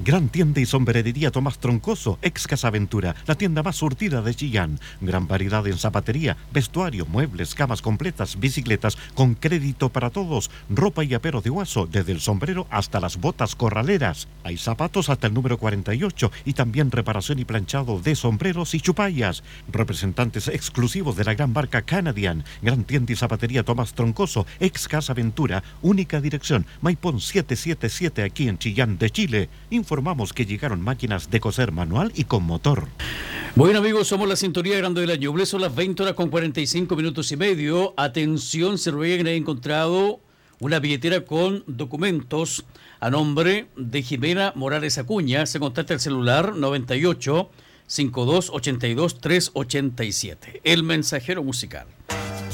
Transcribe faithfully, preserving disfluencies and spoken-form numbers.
Gran tienda y sombrerería Tomás Troncoso, ex Casa Aventura, la tienda más surtida de Chillán. Gran variedad en zapatería, vestuario, muebles, camas completas, bicicletas, con crédito para todos, ropa y aperos de Guaso, desde el sombrero hasta las botas corraleras. Hay zapatos hasta el número cuarenta y ocho y también reparación y planchado de sombreros y chupallas. Representantes exclusivos de la gran marca Canadian. Gran tienda y zapatería Tomás Troncoso, ex Casa Aventura, única dirección, Maipón setecientos setenta y siete aquí en Chillán de Chile. Informamos que llegaron máquinas de coser manual y con motor. Bueno, amigos, somos la sintonía grande de la Ñuble, son las veinte horas con cuarenta y cinco minutos y medio. Atención, se ruega que haya encontrado una billetera con documentos a nombre de Jimena Morales Acuña. Se contacta el celular noventa y ocho, cincuenta y dos, ochenta y dos, trescientos ochenta y siete. El mensajero musical.